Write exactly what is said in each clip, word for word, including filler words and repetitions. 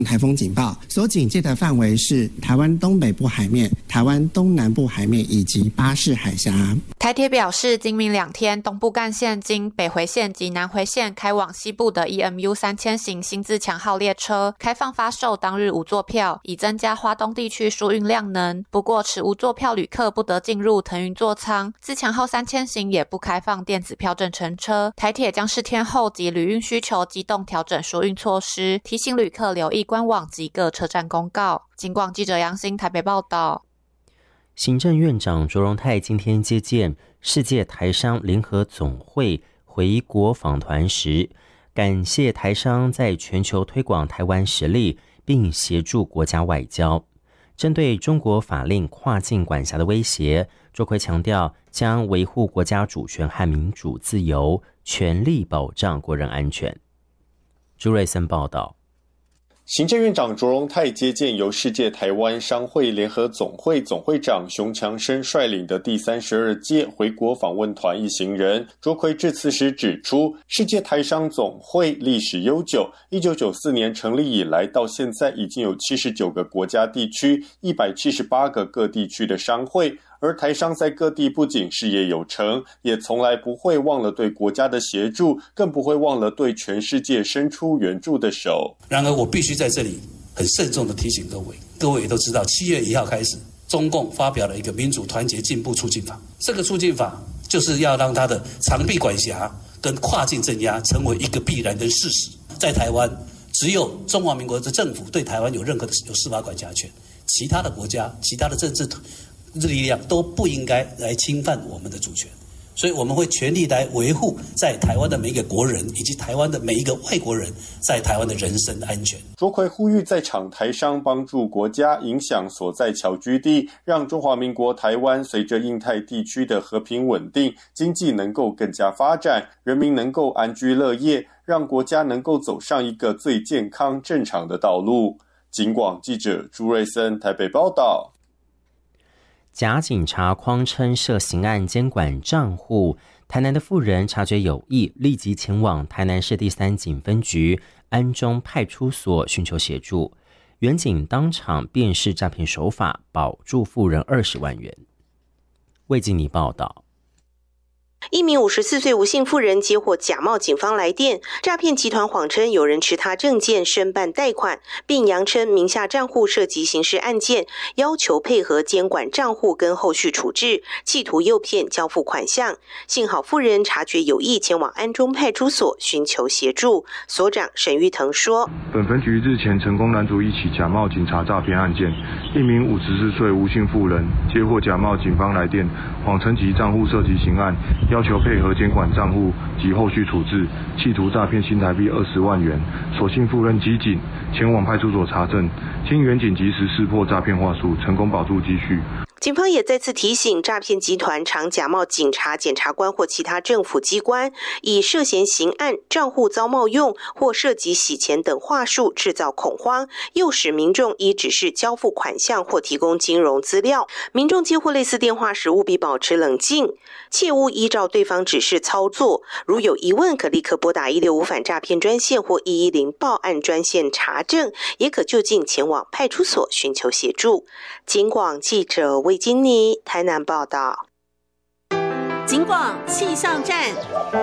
台风警报所警戒的范围是台湾东北部海面、台湾东南部海面以及巴士海峡。 台铁表示，今明两天东部干线经北回线及南回线开往西部的 E M U 三千型新自强号列车开放发售当日无座票，以增加花东地区输运量能。不过，持无座票旅客不得进入腾云座舱。自强号三千型也不开放电子票证乘车。台铁将视天候及旅运需求机动调整输运措施，提醒旅客留意官网及各车站公告。警广记者杨欣台北报道。 行政院长卓荣泰今天接见世界台商联合总会回国访团时，感谢台商在全球推广台湾实力，并协助国家外交。针对中国法令跨境管辖的威胁，卓奎强调将维护国家主权和民主自由，全力保障国人安全。朱瑞森报道。 行政院长卓荣泰接见由世界台湾商会联合总会总会长熊强生率领的第三十二届回国访问团一行人。卓奎致辞时指出，世界台商总会历史悠久，一九九四年成立以来到现在已经有七十九个国家地区、一百七十八个各地区的商会。而台商在各地不仅事业有成，也从来不会忘了对国家的协助，更不会忘了对全世界伸出援助的手。 然而我必须在这里很慎重地提醒各位，各位也都知道，七月一号开始，中共发表了一个民主团结进步促进法。这个促进法就是要让它的长臂管辖跟跨境镇压成为一个必然的事实。在台湾，只有中华民国的政府对台湾有任何的有司法管辖权，其他的国家、其他的政治力量都不应该来侵犯我们的主权，所以我们会全力来维护在台湾的每一个国人以及台湾的每一个外国人在台湾的人身安全。 卓奎呼吁在场台商帮助国家影响所在侨居地，让中华民国台湾随着印太地区的和平稳定，经济能够更加发展，人民能够安居乐业，让国家能够走上一个最健康正常的道路。警广记者朱瑞森台北报道。 假警察诓称涉刑案监管账户，台南的妇人察觉有异，立即前往台南市第三警分局安中派出所寻求协助。员警当场辨识诈骗手法，保住妇人二十万元。魏经理报道。 一名五十四岁吴姓妇人接获假冒警方来电，诈骗集团谎称有人持他证件申办贷款，并扬称名下账户涉及刑事案件，要求配合监管账户跟后续处置，企图诱骗交付款项。幸好妇人察觉有异，前往安中派出所寻求协助。所长沈玉腾说， 本分局日前成功拦阻一起假冒警察诈骗案件，一名五十四岁吴姓妇人接获假冒警方来电，谎称其账户涉及刑案，要求配合监管账户及后续处置，企图诈骗新台币二十万元。所幸妇人机警前往派出所查证，经员警及时识破诈骗话术，成功保住积蓄。 警方也再次提醒，诈骗集团常假冒警察、检察官或其他政府机关，以涉嫌刑案、账户遭冒用或涉及洗钱等话术制造恐慌，诱使民众依指示交付款项或提供金融资料。民众接获类似电话时，务必保持冷静，切勿依照对方指示操作。如有疑问，可立刻拨打一六五反诈骗专线或一一零报案专线查证，也可就近前往派出所寻求协助。警广记者魏金妮台南报道。 警广气象站。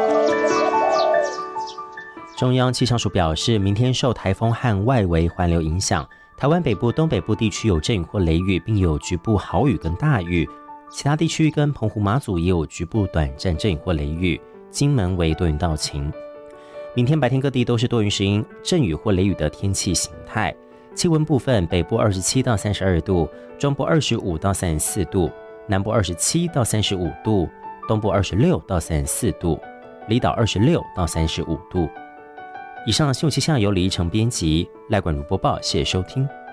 中央气象署表示，明天受台风和外围环流影响，台湾北部、东北部地区有阵雨或雷雨，并有局部豪雨跟大雨。其他地区跟澎湖、马祖也有局部短暂阵雨或雷雨，金门为多云到晴。明天白天各地都是多云时阴、阵雨或雷雨的天气形态。气温部分，北部二十七到三十二度，中部二十五到三十四度，南部二十七到三十五度，东部二十六到三十四度，离岛二十六到三十五度。以上新闻气象由李依晨编辑，赖冠如播报，谢谢收听。